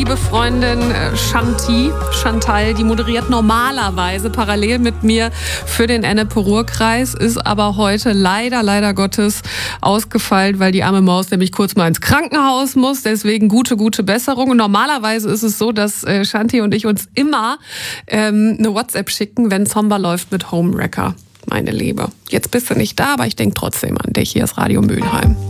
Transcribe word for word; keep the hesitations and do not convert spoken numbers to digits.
liebe Freundin Shanti, Chantal, die moderiert normalerweise parallel mit mir für den Ennepe-Ruhr-Kreis, ist aber heute leider, leider Gottes ausgefallen, weil die arme Maus nämlich kurz mal ins Krankenhaus muss. Deswegen gute, gute Besserung. Und normalerweise ist es so, dass äh, Shanti und ich uns immer ähm, eine WhatsApp schicken, wenn Zomba läuft mit Homewrecker. Meine Liebe. Jetzt bist du nicht da, aber ich denke trotzdem an dich. Hier ist Radio Mülheim.